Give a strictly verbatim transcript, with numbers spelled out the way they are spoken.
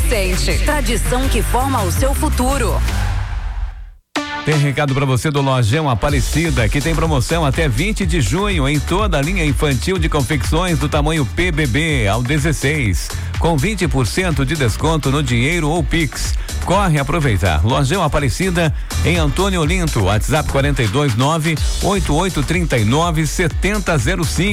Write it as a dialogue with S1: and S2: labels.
S1: Vicente. Tradição que forma o seu futuro.
S2: Tem recado para você do Lojão Aparecida, que tem promoção até vinte de junho em toda a linha infantil de confecções do tamanho P B B ao dezesseis, com vinte por cento de desconto no dinheiro ou Pix. Corre aproveitar. Lojão Aparecida em Antônio Olinto, WhatsApp quarenta e dois nove oito oito três nove sete zero zero cinco.